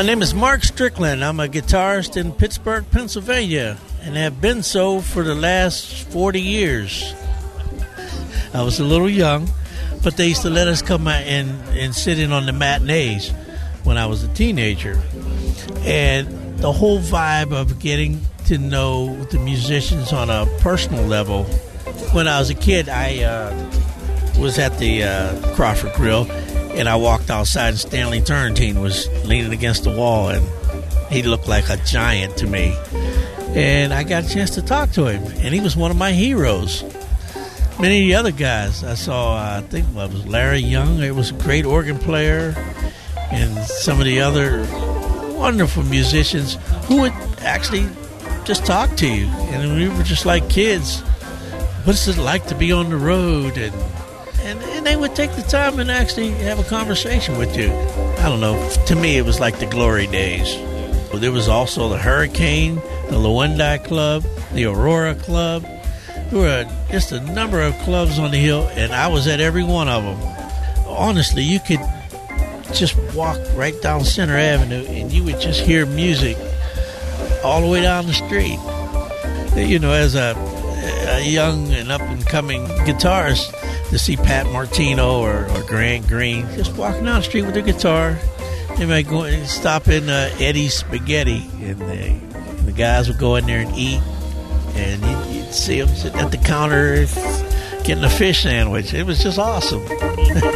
name is Mark Strickland. I'm a guitarist in Pittsburgh, Pennsylvania, and have been so for the last 40 years. I was a little young, but they used to let us come out and sit in on the matinees when I was a teenager. And the whole vibe of getting to know the musicians on a personal level. When I was a kid, I was at the Crawford Grill, and I walked outside, and Stanley Turrentine was leaning against the wall, and he looked like a giant to me. And I got a chance to talk to him, and he was one of my heroes. Many of the other guys I saw, I think it was Larry Young. It was a great organ player, and some of the other wonderful musicians who would actually just talk to you. And we were just like kids. What's it like to be on the road? And they would take the time and actually have a conversation with you. I don't know. To me, it was like the glory days. There was also the Hurricane, the Lewandai Club, the Aurora Club. There were just a number of clubs on the hill, and I was at every one of them. Honestly, you could just walk right down Center Avenue, and you would just hear music all the way down the street. You know, as a young and up-and-coming guitarist, to see Pat Martino or Grant Green just walking down the street with their guitar. They might go and stop in Eddie's Spaghetti, and the guys would go in there and eat, and you'd see them sitting at the counter getting a fish sandwich. It was just awesome.